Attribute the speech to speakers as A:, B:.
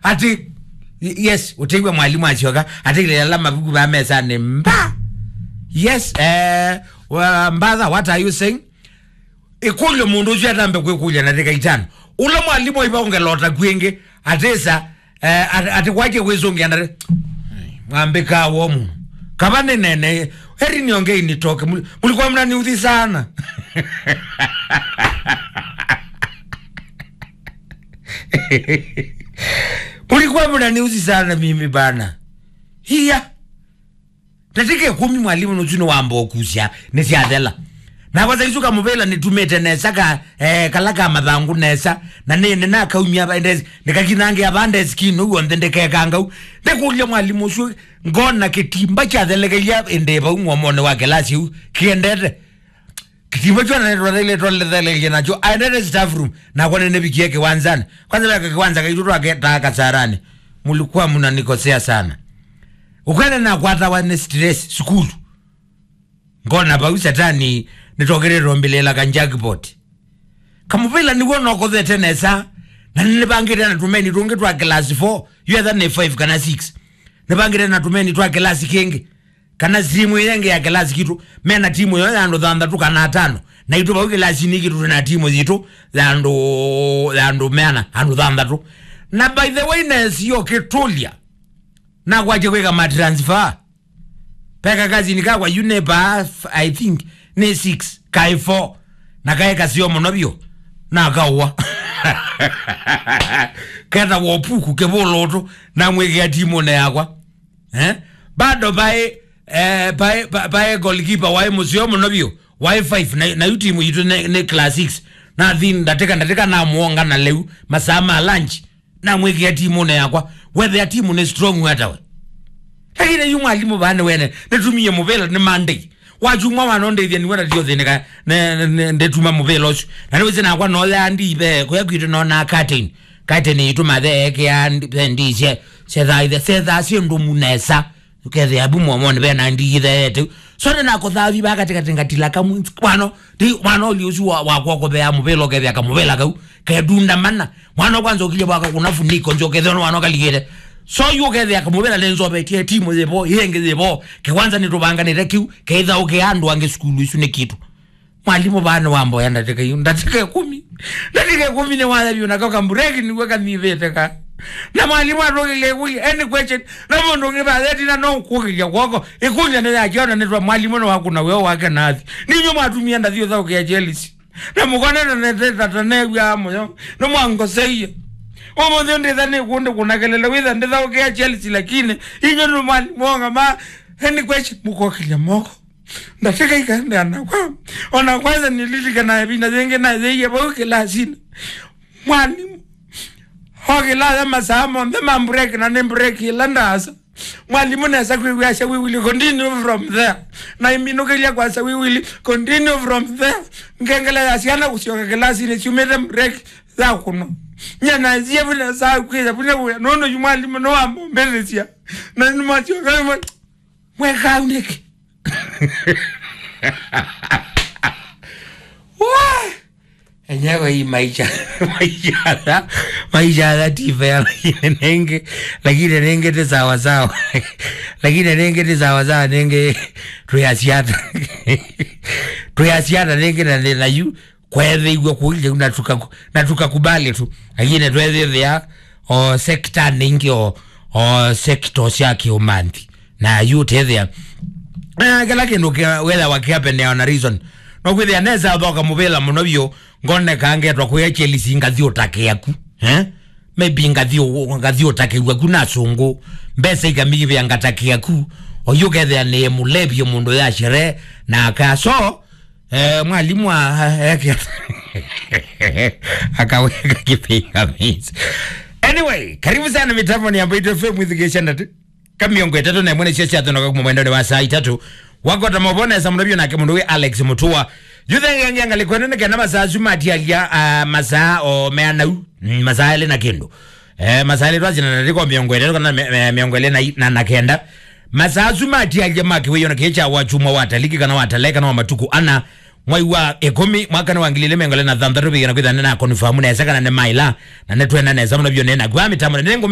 A: ati yes utegwe mwalimu achoka ati ile lama buku ba mesa ni mba. Yes mbadha, what are you saying? Ikule mundu uju atambe kwekuja na teka itano ula mwalimu iba ungelota kwenge atesa ati kwaje kwezonge andare mwambika womu kabane nene heri niongei nitoke mulikuwa mnaniudhi sana. Mulikuwa mnaniudhi sana mimi bana. Hiya tatike 10 mwalimu nuchuno wambo kusya nesiadela na kwaza isuka mubela nitumete nesa kalaka mathangu nesa na nene na kaumia bandezi nikakinange abande skinu wonde ndekekanga ndekulya mwalimu shu ngona kitimba cha thelegeya endeba ngomone wa kelasi kiendete kitimba chona ile tolle nacho aendete staff room na kwa nene bikieke wanzana kwanza kwanza kaitutwa ketaka sarani mulikuwa mnanikosea sana ukana na kwata wane stress school ngona bausa tani nitokere rombelela kanjackpot kamuvela ni wona ko thetenesa na nibangire na tumeni tunge twa class 4 you are than 5 kana 6 nibangire na tumeni twa class kingi kana simu yenge ya class kitu mena timu yo yando thanda tu kana 5 na itu ba class ni kitu na timu zitu yando mena ando thanda tu na by the way nes yo ketulia na kwaje kweka ma transfer peka kazi nikakwa UNEPA I think ne 6 kai 4 na kai kasio monobio na kawa kata wopuku keboloto na mwege ya timu na yakwa bado bae goalkeeper wae musio monobio wae 5 na timu yitu ne class 6 na thin ndateka na muonga na leu masama lunch na mwege ya timu na yakwa whether ya timu ne strong watawe lakini yu mwalimu bane wene netumie mobile ni Monday wajumwa wanonde thia ni wana dio theneka ndetuma mobile ocho na niweze na kwa no landi ibe ko yakwitu no na curtain ituma theke andi ndije setha sindu munesa ukethe abu momone be na ndithe etu so na ko thavi ba katika tila kamu kwano ndi mwana oli usu wa kwa be mobile okethe akamobela kau kedunda mana mwana kwanza ukile baka kunafuniko njo kethe no wana kaligete so you get there kumubela lenzo betie timu zebo yenge zebo ke kwanza nitubanga nirekiu ke idha ukeandu ange skulu isu ne kitu mwalimu bana wambo yanda teke ndateke 10 ne wala biuna kaka mbreki ni weka niveteka na mwalimu adogele kuli any question na mondo ngeba leti na no kukiya kwako ikunya ne yakiona netwa mwalimu no hakuna wewe wake nathi ninyo matumia ndathio thao ke jealous na mukona ne tata ne ya moyo no mwango seiye omo ndio ndani kunde kunakelele witha nditha ukia Chelsea lakini inyo ndo mwalimu ma any question mukokile moko ndafika ikande anakwa ona kwanza nililika na bina zenge na zeye boke la sina mwalimu hoke la masamo ndema break na nem break landasa mwalimu nasa kwiwasha we will continue from there na iminukelia kwa sa we will continue from there ngengela yasiana kusioka klasi ni chumete break za kuno nyana zia vile saa kweza vile nono mwalimu no ambo mbelesia na nimacho kama mweka uniki wa enyewe hii maisha tifa lakini nenge te sawa lakini nenge te sawa nenge tuyasiata nenge na yu kwethe igwe kuile natuka kubali tu lakini twethe thea o sector ningi o sector yake umanthi na yu tethea kala kindu whether wakiapene on a reason no kwithia neza thoka mubela muno bio ngone kangetwa kuya Chelsea ngathio take yaku maybe ngathio take yaku na sungu mbese ikamigi ya ngatake yaku o yugethia ne mulebio mundu ya shere na akaso mwalimu yake akaweka kipiga miss. Anyway, karibu sana mitambo ni ambayo FM with Geshanda kamiongo 3 na mwene checha tunoka kumwendo wa saa 3 wako tamobona za mnabio na kemundu we Alex Mutua yuthe nganga likwenda kana masaa jumati ya masaa o meanau masaa ile na kendo masaa ile twaje na ndiko miongo 3 kana miongo ile na kenda masaa jumati ya jamaki weyo na kecha wachuma wataliki kana wataleka na matuku ana mwaiwa 10 mwaka na wangilile mengole na dhandharu bigana kwithana na confirm na sakana ne maila na netwe na neza mnabio nena kwa mitambo